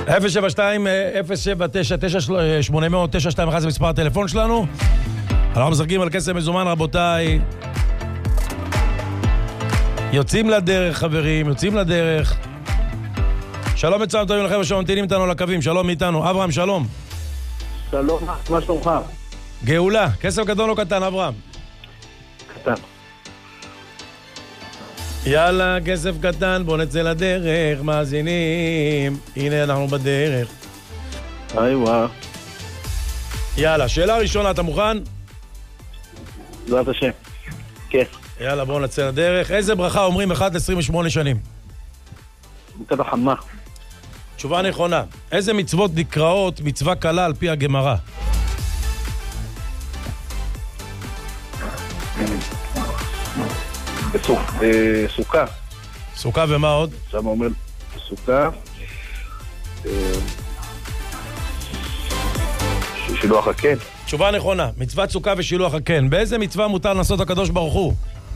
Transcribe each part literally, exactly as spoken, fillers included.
אפס שבע שתיים אפס שבע תשע תשע שמונה אפס אפס תשע שתיים אחת זה מספר הטלפון שלנו. אנחנו משחקים על כסף מזומן, רבותיי. יוצאים לדרך, חברים, יוצאים לדרך. שלום מצוין טובים לכם שממתינים איתנו לקווים. שלום מאיתנו. אברהם, שלום. שלום, מה שלומך? גאולה. כסף גדול או קטן, אברהם? קטן. יאללה, כסף קטן, בוא נצא לדרך, מאזינים. הנה אנחנו בדרך. היי וואו. יאללה, שאלה ראשונה, אתה מוכן? בעזרת השם. כן. יאללה, בוא נצא לדרך. איזה ברכה אומרים אחת עשרים ושמונה שנים? מצד החמה. תשובה נכונה. איזה מצוות נקראות מצווה קלה על פי הגמרא? סוכה. סוכה ומה עוד? שם אומר סוכה. שילוח הקן. תשובה נכונה. מצוות סוכה ושילוח הקן. באיזה מצווה מותר לנסות הקדוש ברוך הוא?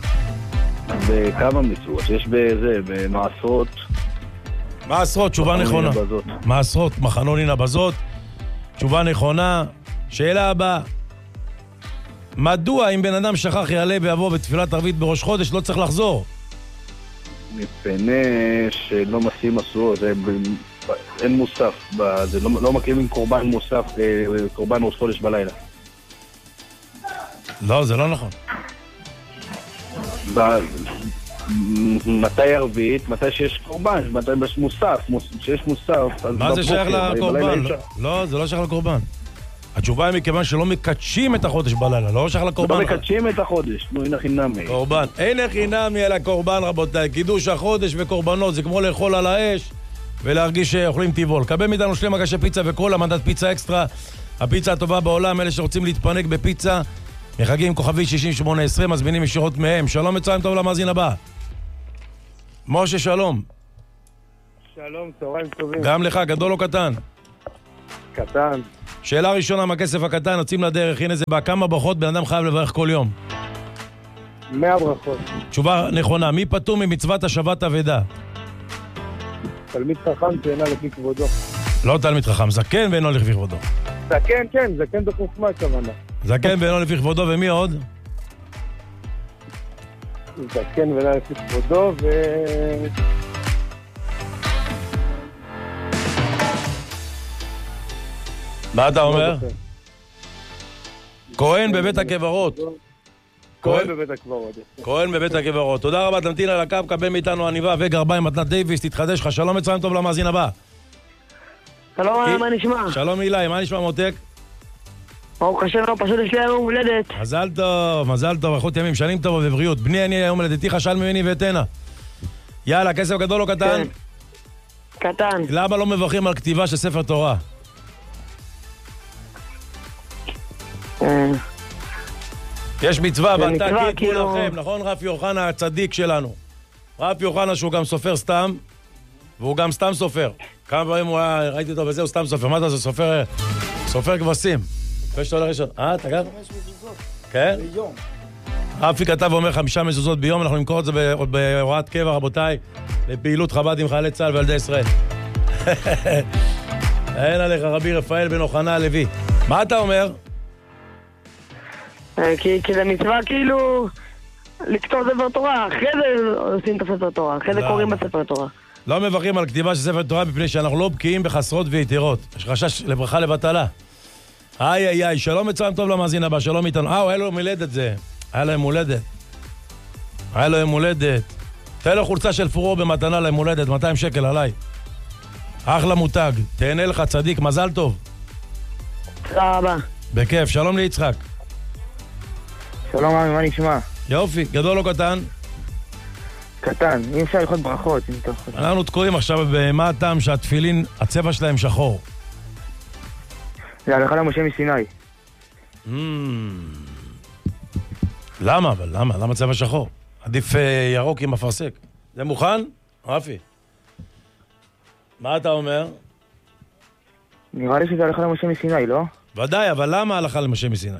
בכמה מצוות. יש בזה, במעשרות. מעשרות, תשובה נכונה. מעשרות, מחנונים הבזות. תשובה נכונה. שאלה הבאה. מדוע אם בן אדם שכח יעלה ויבוא בתפילת ערבית בראש חודש לא צריך לחזור? מפני שלא מסיעים מסורות, אין מוסף, זה לא, לא מקריבים קורבן מוסף, קורבן ראש חודש בלילה. לא, זה לא נכון. ב... מתי ערבית? מתי שיש קורבן? מתי יש מוסף? שיש מוסף, מה זה שייך לקורבן? לא, לא, זה לא שייך לקורבן. התשובה היא מכיוון שלא מקדשים את החודש בלילה, לא שייך לקורבן. לא מקדשים את החודש, נו, אין חינמי. קורבן. אין חינמי אלא קורבן, רבותיי. קידוש החודש וקורבנות, זה כמו לאכול על האש ולהרגיש שאוכלים טבעול. קבל מאיתנו שני מגשי פיצה וכל המדד פיצה אקסטרה. הפיצה הטובה בעולם, אלה שרוצים להתפנק בפיצה, מחגים כוכבי שישים שמונה עשרים, מזמינים ישירות מהם. שלום מצוין טוב למאזין הבא. משה, שלום. שלום, צהריים טובים. גם לך, גדול או קטן? קטן. שאלה ראשונה מהכסף הקטן, יוצאים לדרך, הנה זה בא, כמה ברכות בן אדם חייב לברך כל יום? מאה ברכות. תשובה נכונה, מי פטור ממצוות השבת אבדה? תלמיד חכם שאינה לפי כבודו. לא תלמיד חכם, זקן ואינו לפי כבודו. זקן, כן, זקן בחוכמה הכוונה. זקן ואינו לפי כבודו, ומי עוד? זקן ואינו לפי כבודו, ו... מה אתה אומר? כהן בבית הקברות. כהן בבית הקברות. כהן בבית הקברות. תודה רבה, תמתין על הקו, קבל מאיתנו עניבה וגרביים מתנת דייביס, תתחדש לך. שלום מצוין טוב למאזין הבא. שלום, מה נשמע? שלום אילי, מה נשמע מותק? ברוך השם, לא, פשוט יש לי היום הולדת. מזל טוב, מזל טוב, איכות ימים, שנים טוב ובריאות. בני אני היום הולדתי, חשל ממני ואתנה. יאללה, כסף גדול או קטן? קטן. למה לא מברכים על כתיבה של ספר תורה? יש מצווה, ואתה תגיד לכם, נכון רפי יוחנה הצדיק שלנו? רפי יוחנה שהוא גם סופר סתם, והוא גם סתם סופר. כמה פעמים הוא היה, ראיתי אותו בזה, הוא סתם סופר. מה אתה זה? סופר, סופר כבשים. לפני שאתה הולך ראשון. אה, אתה גם? חמש מזוזות. כן? ביום. רפי כתב ואומר חמישה מזוזות ביום, אנחנו נמכור את זה בהוראת קבע, רבותיי, לפעילות חב"ד עם חיילי צה"ל וילדי ישראל. אין עליך רבי רפאל בן אוחנה הלוי. מה אתה אומר? כי, כי זה מצווה כאילו לכתוב ספר תורה, אחרי זה עושים את הספר תורה, אחרי זה קוראים בספר תורה. לא מברכים על כתיבה של ספר תורה מפני שאנחנו לא בקיאים בחסרות ויתירות. יש חשש לברכה לבטלה. איי איי איי, שלום מצוין טוב למאזין הבא, שלום איתנו. אה, היה לו מולדת זה. היה לו מולדת. היה לו מולדת. תהיה לו חולצה של פורו במתנה למולדת, מאתיים שקל עליי. אחלה מותג. תהנה לך צדיק, מזל טוב. תודה רבה. בכיף, שלום ליצחק. שלום עמי, מה נשמע? יופי, גדול או קטן? קטן, אם אפשר ללכות ברכות. אנחנו תקועים עכשיו במה הטעם שהתפילין, הצבע שלהם שחור. זה הלכה למשה מסיני. למה אבל? למה? למה צבע שחור? עדיף ירוק עם אפרסק. זה מוכן? רפי. מה אתה אומר? נראה לי שזה הלכה למשה מסיני, לא? ודאי, אבל למה הלכה למשה מסיני?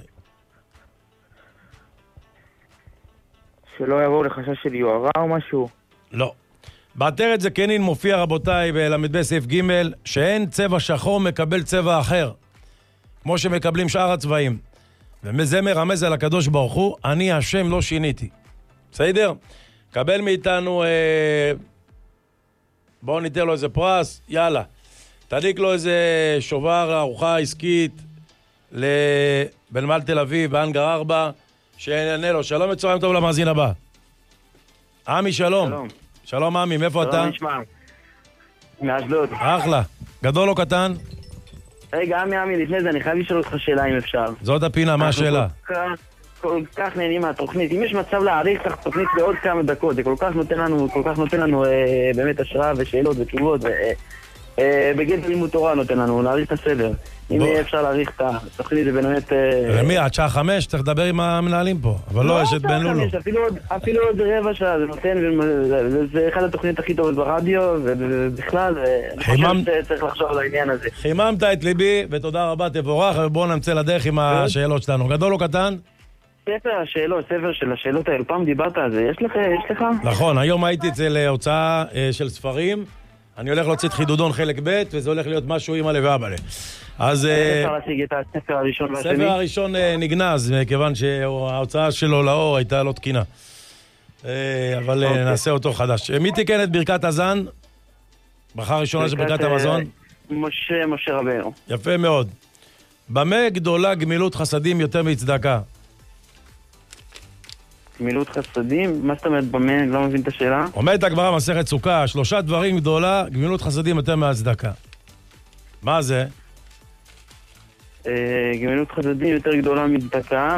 שלא יבואו לחשש של יוהרה או משהו? לא. בעטרת זקנין מופיע, רבותיי, בלמד סעיף ג' שאין צבע שחור מקבל צבע אחר, כמו שמקבלים שאר הצבעים. וזה מרמז על הקדוש ברוך הוא, אני השם לא שיניתי. בסדר? קבל מאיתנו, אה, בואו ניתן לו איזה פרס, יאללה. תדיק לו איזה שובר ארוחה עסקית לבנמל תל אביב, באנגר ארבע, שיענה לו. שלום וצהריים טוב למאזין הבא. עמי, שלום. שלום. שלום עמי, מאיפה אתה? שלום, נשמע. מאשדוד. אחלה. גדול או קטן? רגע, עמי, עמי, לפני זה אני חייב לשאול אותך שאלה אם אפשר. זאת הפינה, מה השאלה? כל כך, כל כך נהנים מהתוכנית. אם יש מצב להאריך את התוכנית בעוד כמה דקות, זה כל כך נותן לנו, כל כך נותן לנו אה, באמת השראה ושאלות ותשובות, אה, אה, בגלל לימוד תורה נותן לנו, להאריך את הסדר. אם יהיה אפשר להאריך את התוכנית, זה באמת... למי, עד שעה חמש? צריך לדבר עם המנהלים פה. אבל לא, יש את בן לולו. אפילו עוד רבע שעה, זה נותן, זה אחד התוכנית הכי טובות ברדיו, ובכלל, אני חושב שצריך לחשוב על העניין הזה. חיממת את ליבי, ותודה רבה, תבורך, ובואו נמצא לדרך עם השאלות שלנו. גדול או קטן? ספר השאלות, ספר של השאלות האלה, פעם דיברת על זה, יש לך? יש לך? נכון, היום הייתי אצל הוצאה של ספרים, אני הולך להוציא את חידודון חלק ב', וזה הולך להיות משהו עם עלה ואבא. אז... אפשר להשיג את הספר הראשון והשני? הספר הראשון נגנז, מכיוון שההוצאה שלו לאור הייתה לא תקינה. אבל נעשה אותו חדש. מי תיקן את ברכת הזן? ברכה ראשונה של ברכת המזון? משה, משה רבנו. יפה מאוד. במה גדולה גמילות חסדים יותר מצדקה? גמילות חסדים? מה זאת אומרת במה? אני לא מבין את השאלה. אומרת הגמרא מסכת סוכה, שלושה דברים גדולה, גמילות חסדים יותר מהצדקה. מה זה? גמילות חסדים יותר גדולה מצדקה,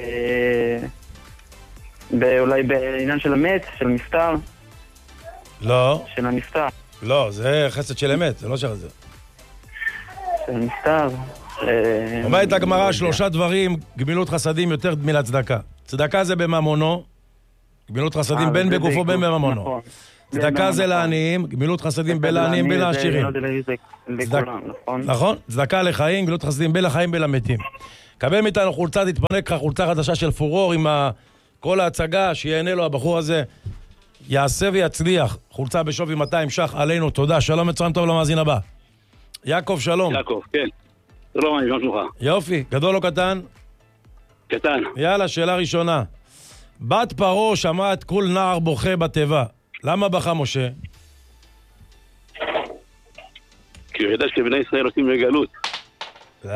אולי בעניין של המת, של נפטר. לא. של הנפטר. לא, זה חסד של אמת, זה לא של זה. של נפטר. אומרת הגמרא, שלושה דברים, גמילות חסדים יותר מהצדקה. צדקה זה בממונו, גמילות חסדים בין בגופו בין בממונו. צדקה זה לעניים, גמילות חסדים בין לעניים בין לעשירים. נכון? צדקה לחיים, גמילות חסדים בין לחיים בין למתים. קבל מאיתנו חולצה, תתפנק לך חולצה חדשה של פורור עם כל ההצגה, שיהנה לו הבחור הזה, יעשה ויצליח. חולצה בשווי מאתיים ש"ח עלינו, תודה. שלום וצהריים טוב למאזין הבא. יעקב, שלום. יעקב, כן. שלום, אני גם שלך. יופי, גדול או קטן? קטן. יאללה, שאלה ראשונה. בת פרעה שמעת כל נער בוכה בתיבה. למה בכה משה? כי הוא ידע שבני ישראל עושים לגלות. לא.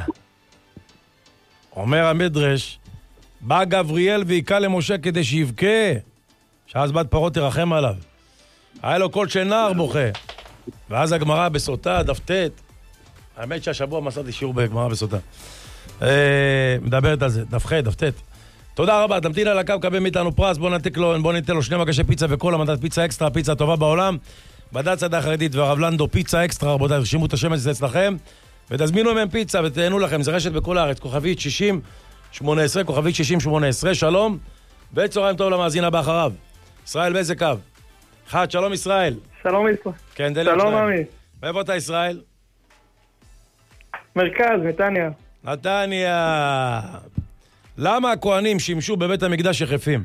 אומר המדרש, בא גבריאל ויקע למשה כדי שיבכה, שאז בת פרעה תרחם עליו. היה לו קול של נער בוכה. ואז הגמרא בסוטה, דף ט', האמת שהשבוע מסעתי שיעור בגמרא בסוטה. מדברת על זה, דף ח', דף ט'. תודה רבה, תמתין על הקו, קבל מאיתנו פרס, בוא נתק לו, בוא ניתן לו שני מגשי פיצה וכל המדד פיצה אקסטרה, פיצה הטובה בעולם. בדת צדה החרדית והרב לנדו, פיצה אקסטרה, רבותיי, תרשימו את השם הזה אצלכם, ותזמינו מהם פיצה ותהנו לכם, זה רשת בכל הארץ, כוכבית שישים שמונה עשרה, כוכבית שישים שמונה עשרה, שלום, וצהריים טוב למאזין הבא אחריו. ישראל באיזה קו? אחד, שלום ישראל. שלום ישראל. כן, דלי שלום עמי. מאיפה אתה ישראל? מרכז, נתניה. נתניה. למה הכהנים שימשו בבית המקדש יחפים?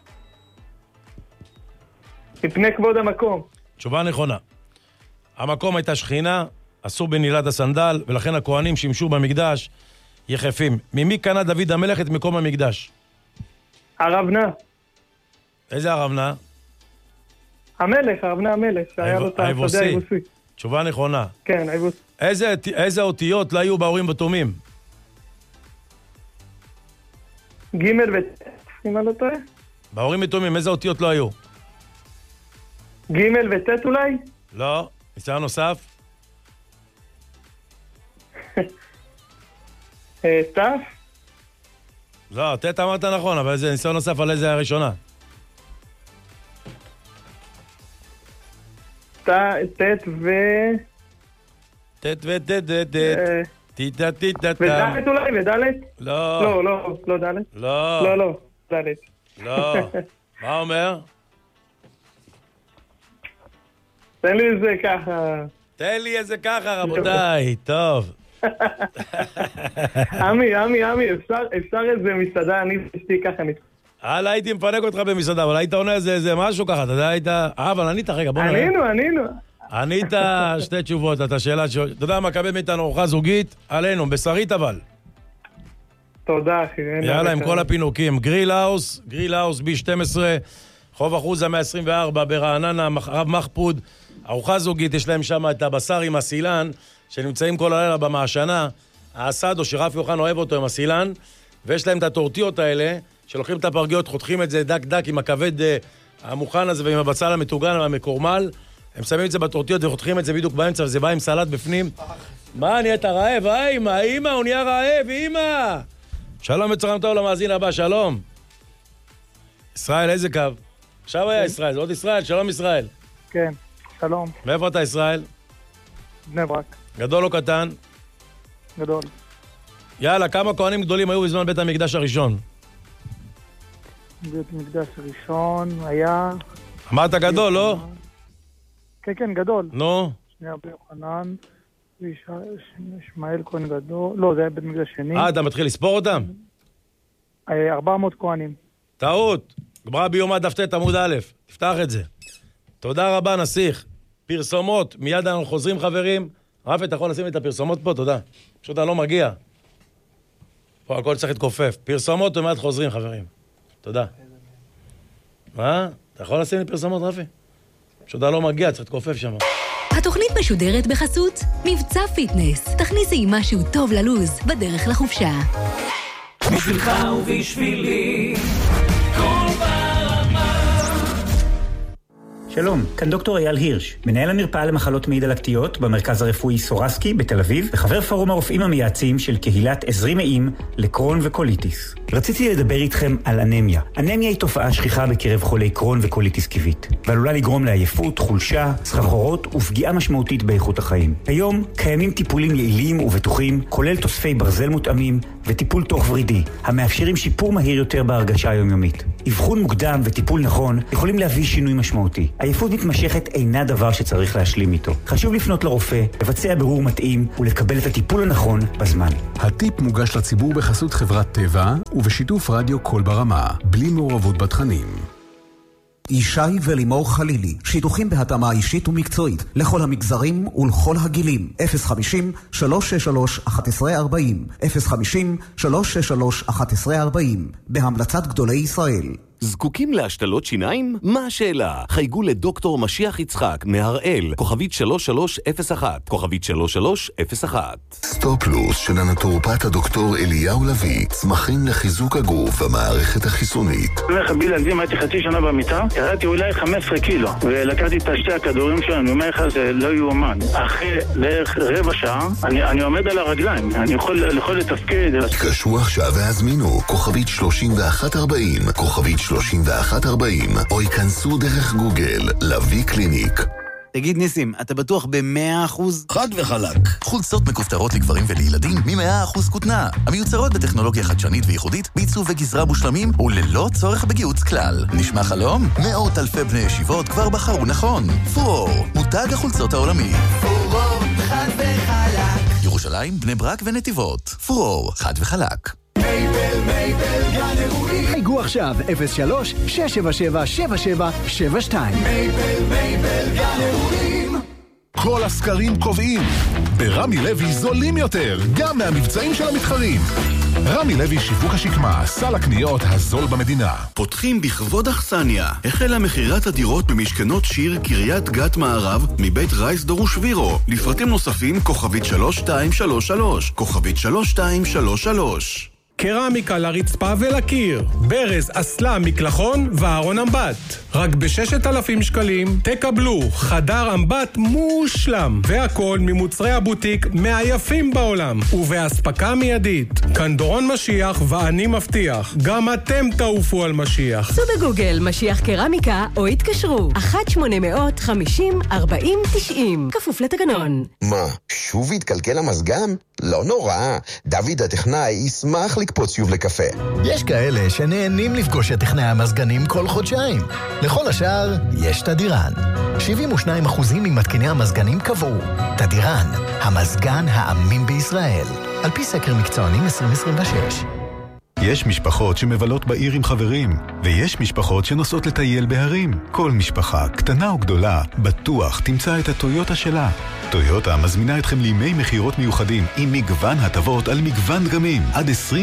מפני כבוד המקום. תשובה נכונה. המקום הייתה שכינה, אסור בנעילת הסנדל, ולכן הכהנים שימשו במקדש יחפים. ממי קנה דוד המלך את מקום המקדש? הרבנה. איזה הרבנה? המלך, הרבנה המלך, שהיה לו את השדה היבוסי. תשובה נכונה. כן, היבוסי. איזה, איזה אותיות לא היו באורים ותומים? ג' וט', אם אני לא טועה. באורים ותומים, איזה אותיות לא היו? ג' וט' אולי? לא, ניסיון נוסף? ת'? לא, ט' אמרת נכון, אבל זה ניסיון נוסף על איזה הראשונה. ט' ו... ט' וט' ט' טיטה טיטה טה. ודלת אולי? ודלת? לא. לא, לא, לא דלת. לא. לא, לא, דלת. לא. מה אומר? תן לי איזה ככה. תן לי איזה ככה, רבותיי. טוב. עמי, עמי, עמי, אפשר איזה מסעדה, אני אשתי ככה. הלאה, הייתי מפנק אותך במסעדה, אבל היית עונה איזה משהו ככה, אתה יודע, היית... אה, אבל ענית, רגע, בוא נראה. ענינו, ענינו. ענית שתי תשובות, אתה שאלה ש... אתה יודע מה, קבל מאיתנו ארוחה זוגית? עלינו, בשרית אבל. תודה, אחי. יאללה, עם כל הפינוקים. גריל האוס, גריל האוס בי שתים עשרה, חוב אחוזה מאה עשרים וארבע, ברעננה, רב מחפוד. ארוחה זוגית, יש להם שם את הבשר עם הסילן, שנמצאים כל הלילה במעשנה. האסדו, שרפי אוחנה אוהב אותו עם הסילן, ויש להם את הטורטיות האלה, שלוקחים את הפרגיות, חותכים את זה דק דק עם הכבד המוכן הזה ועם הבצל המטוגן והמקורמל. הם שמים את זה בטורטיות וחותכים את זה בדיוק באמצע, וזה בא עם סלט בפנים. מה, נהיית רעב? אה, אמא, אמא, הוא נהיה רעב, אמא! שלום וצהריים טוב למאזין הבא, שלום. ישראל, איזה קו? עכשיו היה ישראל, זה עוד ישראל, שלום ישראל. כן, שלום. מאיפה אתה ישראל? בני ברק. גדול או קטן? גדול. יאללה, כמה כהנים גדולים היו בזמן בית המקדש הראשון? בית המקדש הראשון היה... אמרת גדול, לא? כן, כן, גדול. נו? שני רבי יוחנן, ישמעאל כהן גדול, לא, זה היה בית מקדש שני. אה, אתה מתחיל לספור אותם? ארבע מאות כהנים. טעות. גמרא ביומא דף ט' עמוד א', תפתח את זה. תודה רבה, נסיך. פרסומות, מיד אנחנו חוזרים חברים. רפי, אתה יכול לשים את הפרסומות פה? תודה. פשוט אני לא מגיע. פה הכל צריך להתכופף. פרסומות ומיד חוזרים חברים. תודה. מה? אתה יכול לשים לי פרסומות, רפי? פשוט אני לא מגיע, צריך להתכופף שם. התוכנית משודרת בחסות מבצע פיטנס. תכניסי משהו טוב ללוז בדרך לחופשה. בשבילך ובשבילי כל ברמה. שלום, כאן דוקטור אייל הירש, מנהל המרפאה למחלות מעי דלקתיות במרכז הרפואי סורסקי בתל אביב, וחבר פורום הרופאים המייעצים של קהילת עזרי מעיים לקרון וקוליטיס. רציתי לדבר איתכם על אנמיה. אנמיה היא תופעה שכיחה בקרב חולי קרון וקוליטיס כיבית, ועלולה לגרום לעייפות, חולשה, סחרחורות ופגיעה משמעותית באיכות החיים. היום קיימים טיפולים יעילים ובטוחים, כולל תוספי ברזל מותאמים וטיפול תוך ורידי, המאפשרים שיפור מהיר יותר בהרגשה היומיומית. אבחון מוקדם וטיפול נכון יכולים להביא שינוי משמעותי. עייפות מתמשכת אינה דבר שצריך להשלים איתו. חשוב לפנות לרופא, לבצע בירור מתאים ולקבל את הטיפול הנכון בזמן. הטיפ מוגש לציבור בחסות חברת טבע ובשיתוף רדיו כל ברמה, בלי מעורבות בתכנים. ישי ולימור חלילי, שידוכים בהתאמה אישית ומקצועית לכל המגזרים ולכל הגילים. אפס חמישים שלוש שש שלוש אחת עשרה ארבעים אפס חמישים שלוש שש שלוש אחת עשרה ארבעים בהמלצת גדולי ישראל. זקוקים להשתלות שיניים? מה השאלה? חייגו לדוקטור משיח יצחק מהראל, כוכבית שלוש שלוש אפס אחת, כוכבית שלוש שלוש אפס אחת. סטופלוס של הנטורופט הדוקטור אליהו לוי, צמחים לחיזוק הגוף והמערכת החיסונית. אני אומר לך, בלי להגזים, הייתי חצי שנה במיטה, ירדתי אולי חמש עשרה קילו, ולקחתי את שתי הכדורים שלנו, אני אומר לך, זה לא יאומן. אחרי בערך רבע שעה, אני, אני עומד על הרגליים, אני יכול, יכול לתפקד. תקשרו עכשיו והזמינו, כוכבית שלושים ואחת ארבעים, כוכבית שלושים ואחת ארבעים, או ייכנסו דרך גוגל, לוי קליניק. תגיד ניסים, אתה בטוח ב-מאה אחוז? חד וחלק. חולצות מכופתרות לגברים ולילדים מ-מאה אחוז כותנה. המיוצרות בטכנולוגיה חדשנית וייחודית, בעיצוב וגזרה מושלמים וללא צורך בגיוץ כלל. נשמע חלום? מאות אלפי בני ישיבות כבר בחרו נכון. פורור, מותג החולצות העולמי. פורור, חד וחלק. ירושלים, בני ברק ונתיבות. פורור, חד וחלק. מייבל, מייבל, גן אירועים. חייגו עכשיו אפס שלוש שש שבע שבע שבע שבע שבע שתיים. מייבל, מייבל, גן אירועים. כל הסקרים קובעים, ברמי לוי זולים יותר, גם מהמבצעים של המתחרים. רמי לוי שיווק השקמה, סל הקניות הזול במדינה. פותחים בכבוד אכסניה. החלה מחירת הדירות במשכנות שיר קריית גת מערב מבית רייס דור ושבירו. לפרטים נוספים כוכבית שלוש שתיים שלוש שלוש, כוכבית שלוש שתיים שלוש שלוש. קרמיקה לרצפה ולקיר, ברז, אסלה, מקלחון וארון אמבט. רק ב-ששת אלפים שקלים תקבלו חדר אמבט מושלם, והכל ממוצרי הבוטיק מהיפים בעולם, ובהספקה מיידית. כאן דורון משיח ואני מבטיח, גם אתם תעופו על משיח. סעו בגוגל משיח קרמיקה או התקשרו אחת שמונה אפס אפס חמישים ארבעים תשעים, כפוף לתקנון. מה, שוב התקלקל המזגן? לא נורא, דוד הטכנאי ישמח לקפוץ שוב לקפה. יש כאלה שנהנים לפגוש את טכנאי המזגנים כל חודשיים. לכל השאר יש תדירן. שבעים ושניים אחוז ממתקיני המזגנים קבעו. תדירן, המזגן האמין בישראל. על פי סקר מקצוענים עשרים עשרים ושש. יש משפחות שמבלות בעיר עם חברים, ויש משפחות שנוסעות לטייל בהרים. כל משפחה, קטנה או גדולה, בטוח תמצא את הטויוטה שלה. טויוטה מזמינה אתכם לימי מחירות מיוחדים עם מגוון הטבות על מגוון דגמים עד עשרים